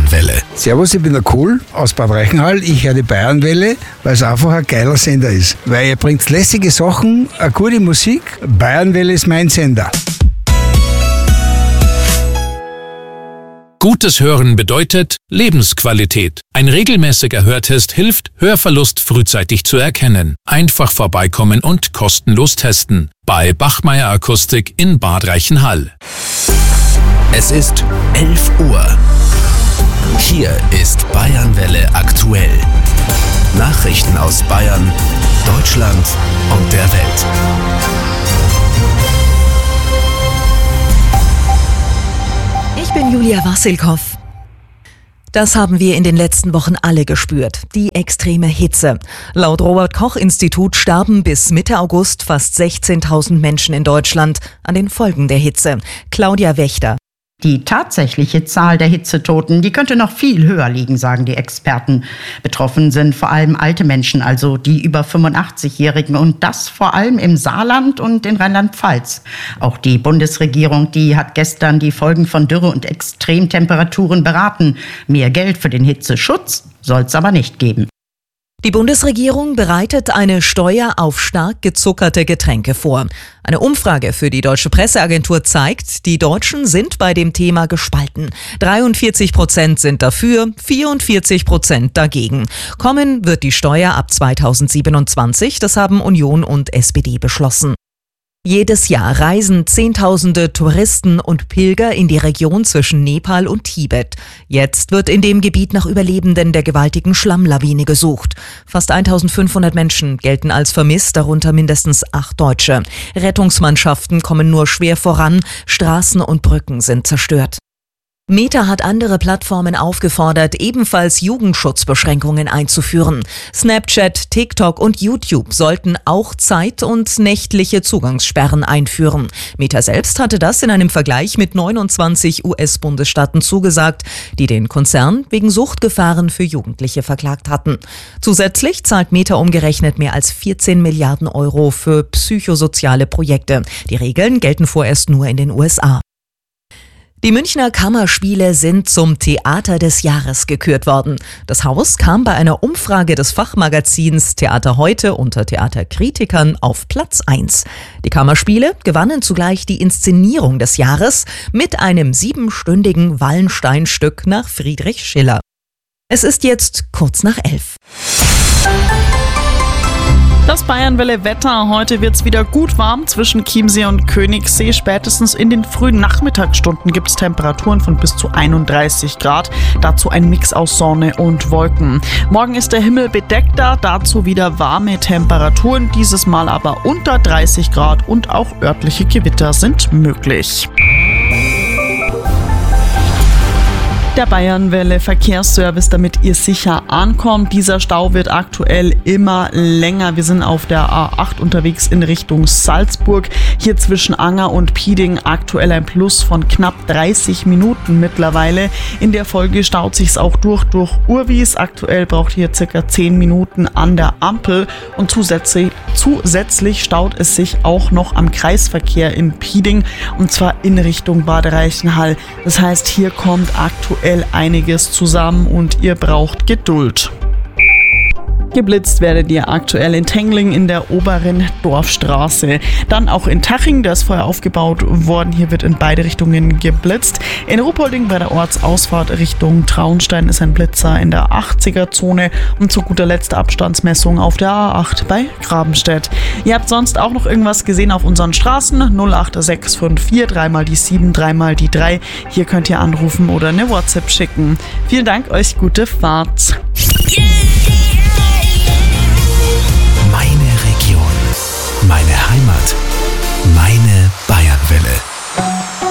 Bayernwelle. Servus, ich bin der Kohl aus Bad Reichenhall. Ich höre die Bayernwelle, weil es einfach ein geiler Sender ist. Weil ihr bringt lässige Sachen, eine gute Musik. Bayernwelle ist mein Sender. Gutes Hören bedeutet Lebensqualität. Ein regelmäßiger Hörtest hilft, Hörverlust frühzeitig zu erkennen. Einfach vorbeikommen und kostenlos testen. Bei Bachmeier Akustik in Bad Reichenhall. Es ist 11 Uhr. Hier ist Bayernwelle aktuell. Nachrichten aus Bayern, Deutschland und der Welt. Ich bin Julia Wassilkow. Das haben wir in den letzten Wochen alle gespürt. Die extreme Hitze. Laut Robert-Koch-Institut starben bis Mitte August fast 16.000 Menschen in Deutschland an den Folgen der Hitze. Claudia Wächter. Die tatsächliche Zahl der Hitzetoten, die könnte noch viel höher liegen, sagen die Experten. Betroffen sind vor allem alte Menschen, also die über 85-Jährigen, und das vor allem im Saarland und in Rheinland-Pfalz. Auch die Bundesregierung, die hat gestern die Folgen von Dürre und Extremtemperaturen beraten. Mehr Geld für den Hitzeschutz soll es aber nicht geben. Die Bundesregierung bereitet eine Steuer auf stark gezuckerte Getränke vor. Eine Umfrage für die Deutsche Presseagentur zeigt, die Deutschen sind bei dem Thema gespalten. 43% sind dafür, 44% dagegen. Kommen wird die Steuer ab 2027, das haben Union und SPD beschlossen. Jedes Jahr reisen Zehntausende Touristen und Pilger in die Region zwischen Nepal und Tibet. Jetzt wird in dem Gebiet nach Überlebenden der gewaltigen Schlammlawine gesucht. Fast 1500 Menschen gelten als vermisst, darunter mindestens 8 Deutsche. Rettungsmannschaften kommen nur schwer voran, Straßen und Brücken sind zerstört. Meta hat andere Plattformen aufgefordert, ebenfalls Jugendschutzbeschränkungen einzuführen. Snapchat, TikTok und YouTube sollten auch zeit- und nächtliche Zugangssperren einführen. Meta selbst hatte das in einem Vergleich mit 29 US-Bundesstaaten zugesagt, die den Konzern wegen Suchtgefahren für Jugendliche verklagt hatten. Zusätzlich zahlt Meta umgerechnet mehr als 14 Milliarden Euro für psychosoziale Projekte. Die Regeln gelten vorerst nur in den USA. Die Münchner Kammerspiele sind zum Theater des Jahres gekürt worden. Das Haus kam bei einer Umfrage des Fachmagazins Theater heute unter Theaterkritikern auf Platz 1. Die Kammerspiele gewannen zugleich die Inszenierung des Jahres mit einem 7-stündigen Wallenstein-Stück nach Friedrich Schiller. Es ist jetzt kurz nach 11. Das Bayernwelle-Wetter. Heute wird's wieder gut warm zwischen Chiemsee und Königssee. Spätestens in den frühen Nachmittagsstunden gibt's Temperaturen von bis zu 31 Grad. Dazu ein Mix aus Sonne und Wolken. Morgen ist der Himmel bedeckter, dazu wieder warme Temperaturen. Dieses Mal aber unter 30 Grad und auch örtliche Gewitter sind möglich. Der Bayernwelle Verkehrsservice, damit ihr sicher ankommt. Dieser Stau wird aktuell immer länger. Wir sind auf der A8 unterwegs in Richtung Salzburg. Hier zwischen Anger und Pieding aktuell ein Plus von knapp 30 Minuten mittlerweile. In der Folge staut sich's auch durch Urwies. Aktuell braucht ihr circa 10 Minuten an der Ampel. Und zusätzlich staut es sich auch noch am Kreisverkehr in Pieding. Und zwar in Richtung Bad Reichenhall. Das heißt, hier kommt aktuell einiges zusammen und ihr braucht Geduld. Geblitzt werdet ihr aktuell in Tengling in der oberen Dorfstraße. Dann auch in Taching, da ist vorher aufgebaut worden. Hier wird in beide Richtungen geblitzt. In Ruppolding bei der Ortsausfahrt Richtung Traunstein ist ein Blitzer in der 80er-Zone. Und zu guter Letzt Abstandsmessung auf der A8 bei Grabenstedt. Ihr habt sonst auch noch irgendwas gesehen auf unseren Straßen. 08654, 3 die 7, 3 die 3. Hier könnt ihr anrufen oder eine WhatsApp schicken. Vielen Dank, euch gute Fahrt. Yeah!